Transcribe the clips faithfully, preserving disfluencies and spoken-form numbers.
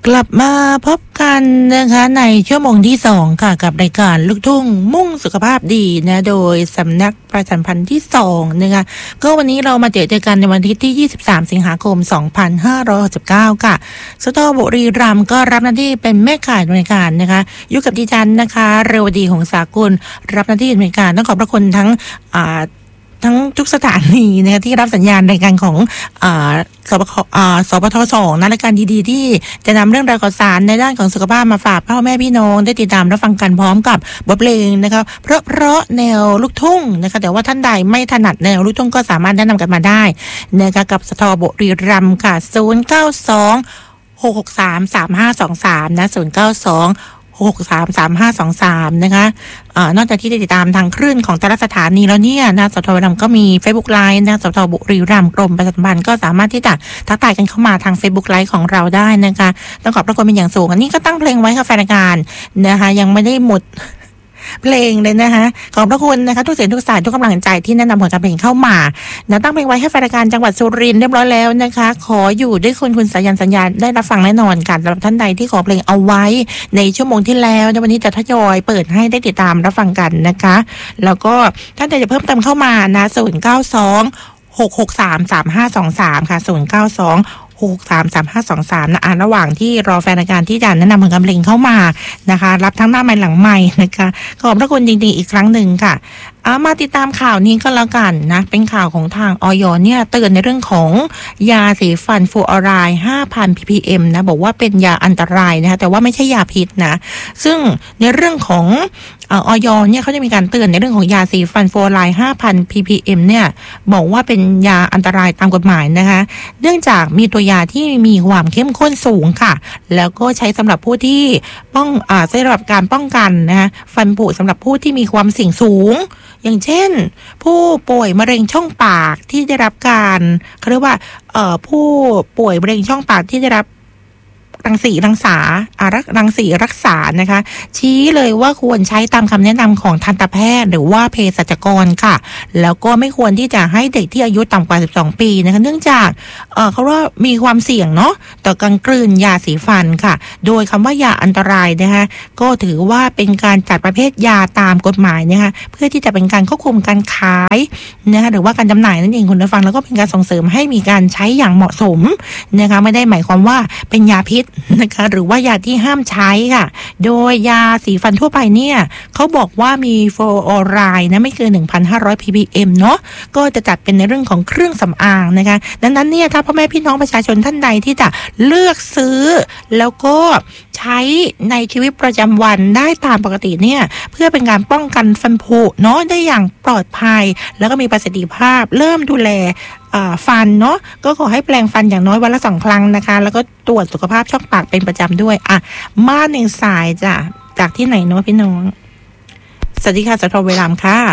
กลับมาพบกันนะคะในชั่วโมงที่สองค่ะกับรายการลูกทุ่งมุ่งสุขภาพดีนะโดยสำนักประชาสัมพันธ์ที่สองนะคะก็วันนี้เรามาเจอเจอกันในวันอาทิตย์ที่ยี่สิบสามสิงหาคมสองพันห้าร้อยหกสิบเก้าค่ะสตบุรีรัมย์ก็รับหน้าที่เป็นแม่ข่ายรายการนะคะอยู่กับดิฉันนะคะเรวดีหงสากุลรับหน้าที่ในรายการต้องขอบพระคุณทั้งอ่าทั้งทุกสถานีนะคะที่รับสัญญาณรายการของอ่าสปคอ่าสปทสองนะรายการดีๆที่จะนำเรื่องราวข่าวสารในด้านของสุขภาพมาฝากพ่อแม่พี่น้องได้ติดตามรับฟังกันพร้อมกับบทเพลงนะคะเพราะเพราะแนวลูกทุ่งนะคะแต่ว่าท่านใดไม่ถนัดแนวลูกทุ่งก็สามารถแนะนำกันมาได้นะคะกับสทบุรีรัมย์ค่ะศูนย์ เก้า สอง หก หก สาม สาม ห้า สอง สามนะศูนย์ เก้า สอง หก สาม สาม ห้า สอง สามนะคะอ่านอกจากที่จะติดตามทางคลื่นของแต่ละสถานีแล้วเนี่ยนะสทบุรีรัมย์ก็มี Facebook Live นะสทบุรีรัมย์กรมประชาสัมพันธ์ก็สามารถที่จะทักทายกันเข้ามาทาง Facebook Live ของเราได้นะคะต้องขอบพระคุณเป็นอย่างสูงอันนี้ก็ตั้งเพลงไว้ค่ะแฟนรายการนะคะยังไม่ได้หมดเพลงเลยนะคะขอบพระคุณนะคะทุกเสียงทุกสายทุกกำลังใจที่แนะนำผลการเพลงเข้ามานะตั้งเพลงไว้ให้แฟนรายการจังหวัดสุรินทร์เรียบร้อยแล้วนะคะขออยู่ด้วยคุณคุณสายันสัญญาได้รับฟังแน่นอนค่ะสำหรับท่านใดที่ขอเพลงเอาไว้ในชั่วโมงที่แล้วในวันนี้จะทยอยเปิดให้ได้ติดตามรับฟังกันนะคะแล้วก็ท่านใดจะเพิ่มเติมเข้ามานะศูนย์ เก้า สอง หก หก สาม สาม ห้า สอง สามค่ะศูนย์ เก้า สอง หก สาม สาม ห้า สอง สามนะอ่านระหว่างที่รอแฟนรายการที่จะแนะนำผลการเพลงเข้ามานะคะรับทั้งหน้าไมค์หลังไมค์นะคะขอบพระคุณจริงๆอีกครั้งหนึ่งค่ะเอามาติดตามข่าวนี้ก็แล้วกันนะเป็นข่าวของทางอย.เนี่ยเตือนในเรื่องของยาสีฟันฟลูออไรด์ ห้าพัน พี พี เอ็ม นะบอกว่าเป็นยาอันตรายนะคะแต่ว่าไม่ใช่ยาพิษนะซึ่งในเรื่องของอย.เนี่ยเขาจะมีการเตือนในเรื่องของยาสีฟันฟลูออไรด์ ห้าพัน พี พี เอ็ม เนี่ยบอกว่าเป็นยาอันตรายตามกฎหมายนะคะเนื่องจากมีตัวยาที่มีความเข้มข้นสูงค่ะแล้วก็ใช้สำหรับผู้ที่ป้องอ่าสำหรับการป้องกันนะคะฟันผุสำหรับผู้ที่มีความเสี่ยงสูงอย่างเช่นผู้ป่วยมะเร็งช่องปากที่ได้รับการเขาเรียกว่าเอ่อผู้ป่วยมะเร็งช่องปากที่ได้รับรังสีรังษาอารักรังสีรักษานะคะชี้เลยว่าควรใช้ตามคำแนะนำของทันตแพทย์หรือว่าเภสัชกรค่ะแล้วก็ไม่ควรที่จะให้เด็กที่อายุต่ำกว่าสิบสองปีนะคะเนื่องจากเอ่อเขาว่ามีความเสี่ยงเนาะต่อการกลืนยาสีฟันค่ะโดยคำว่ายาอันตรายนะคะก็ถือว่าเป็นการจัดประเภทยาตามกฎหมายนะคะเพื่อที่จะเป็นการควบคุมการขายนะคะหรือว่าการจำหน่ายนั่นเองคุณผู้ฟังแล้วก็เป็นการส่งเสริมให้มีการใช้อย่างเหมาะสมนะคะไม่ได้หมายความว่าเป็นยาพิษนะคะหรือว่ายาที่ห้ามใช้ค่ะโดยยาสีฟันทั่วไปเนี่ยเขาบอกว่ามีฟลูออไรด์นะไม่เกิน หนึ่งพันห้าร้อย พี พี เอ็ม เนาะก็จะจัดเป็นในเรื่องของเครื่องสำอางนะคะดังนั้นเนี่ยถ้าพ่อแม่พี่น้องประชาชนท่านใดที่จะเลือกซื้อแล้วก็ใช้ในชีวิตประจำวันได้ตามปกติเนี่ยเพื่อเป็นการป้องกันฟันผุเนาะได้อย่างปลอดภัยแล้วก็มีประสิทธิภาพเริ่มดูแลฟันเนาะก็ขอให้แปรงฟันอย่างน้อยวันละสองครั้งนะคะแล้วก็ตรวจสุขภาพช่องปากเป็นประจำด้วยอ่ะมาหนึ่งสายจ้ะจากที่ไหนเนาะพี่น้องสวัสดีค่ะสทบุรีรัมย์ค่ะ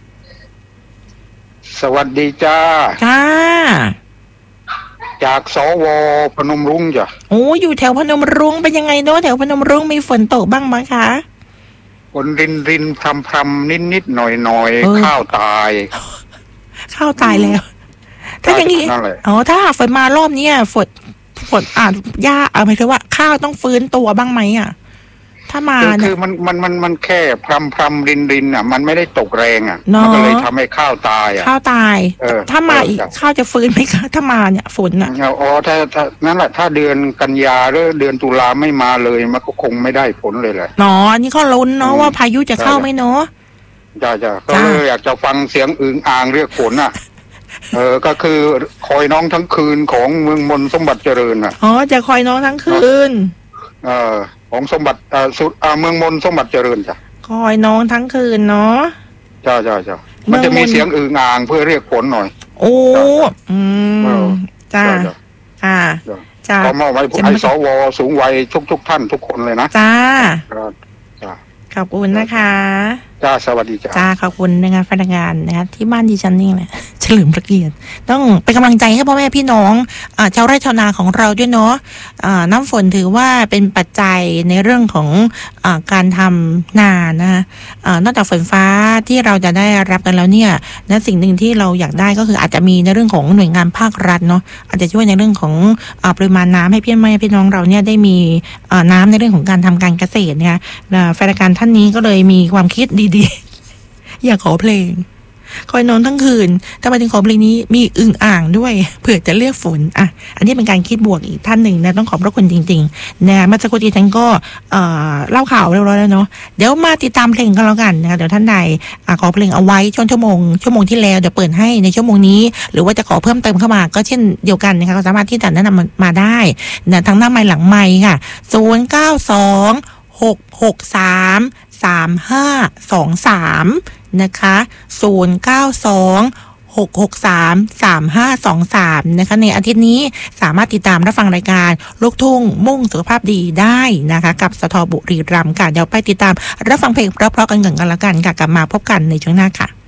สวัสดีจ้าจ้าจากสวพนมรุ้งจ้ะโอ้อยู่แถวพนมรุ้งเป็นยังไงเนาะแถวพนมรุ้งมีฝนตกบ้างไหมคะฝนรินรินพรำพรำนิดนิดหน่อยหน่อยข้าวตายข้าวตายแล้วถ้าอย่างนี้อ๋อถ้าฝนมารอบนี้ฝนฝนอ่านยากเอาหมายถึงว่าข้าวต้องฟื้นตัวบ้างไหมอ่ะถ้ามาเนี่ยคือมันมันมันมันแค่พรำพรำรินรินอ่ะมันไม่ได้ตกแรงอ่ะมันก็เลยทำให้ข้าวตายอ่ะข้าวตายถ้ามาอีกข้าวจะฟื้นไหมคะถ้ามาเนี่ยฝนอ่ะอ๋อถ้าถ้านั่นแหละถ้าเดือนกันยาหรือเดือนตุลาไม่มาเลยมันก็คงไม่ได้ผลเลยแหละเนาะนี่เขาลุ้นเนาะว่าพายุจะเข้าไหมเนาะจ้าจ้าก็เลยอยากจะฟังเสียงอึ่งอ่างเรียกฝนอ่ะเออก็คือคอยน้องทั้งคืนของเมืองมนสมบัติเจริญอ่ะอ๋อจะคอยน้องทั้งคืนเออของสมบัติอ่าสุดอ่าเมืองมนสมบัติเจริญจ้ะคอยน้องทั้งคืนเนาะจ้าจ้าจ้ามันจะมีเสียงอึ่งอ่างเพื่อเรียกฝนหน่อยโอ้อืมจ้าอ่าจ้าก็มอบไว้ให้สวสูงวัยทุกทุกท่านทุกคนเลยนะจ้าจ้าขอบคุณนะคะจ้าสวัสดีจ้าจ้าขอบคุณนะคะพนักงานนะคะที่บ้านดิฉันนี่แหละเฉลิมพระเกียรติต้องเป็นกำลังใจให้พ่อแม่พี่น้องอ่าชาวไร่ชาวนาของเราด้วยเนาะอ่าน้ำฝนถือว่าเป็นปัจจัยในเรื่องของอ่าการทำนานะคะอ่านอกจากฝนฟ้าที่เราจะได้รับกันแล้วเนี่ยนะสิ่งหนึ่งที่เราอยากได้ก็คืออาจจะมีในเรื่องของหน่วยงานภาครัฐเนาะอาจจะช่วยในเรื่องของอ่าปริมาณน้ำให้พี่แม่พี่น้องเราเนี่ยได้มีอ่าน้ำในเรื่องของการทำการเกษตรเนี่ยแฟนรายการท่านนี้ก็เลยมีความคิดดีๆอยากขอเพลงคอยนอนทั้งคืนทำไมถึงขอเพลงนี้มีอึ่งอ่างด้วยเผื่อจะเรียกฝนอ่ะอันนี้เป็นการคิดบวกอีกท่านหนึ่งนะต้องขอบพระคุณจริงๆนะเมื่อสักครู่ที่ฉันก็เอ่อเล่าข่าวเรียบร้อยแล้วเนาะเดี๋ยวมาติดตามเพลงกันแล้วกันนะคะเดี๋ยวท่านใดอ่ะขอเพลงเอาไว้ช่วงชั่วโมงชั่วโมงที่แล้วเดี๋ยวเปิดให้ในชั่วโมงนี้หรือว่าจะขอเพิ่มเติมเข้ามาก็เช่นเดียวกันนะคะก็สามารถที่จะแนะนำมาได้นะทั้งหน้าไมค์หลังไมค์ค่ะศูนย์ เก้า สอง หก หก สาม สาม ห้า สอง สามนะคะศูนย์ เก้า สอง หก หก สาม สาม ห้า สอง สามนะคะในอาทิตย์นี้สามารถติดตามรับฟังรายการลูกทุ่งมุ่งสุขภาพดีได้นะคะกับสทบุรีรัมย์ค่ะเดี๋ยวไปติดตามรับฟังเพลงเพราะๆกันก่อนกันแล้วกันค่ะกลับมาพบกันในช่วงหน้าค่ะ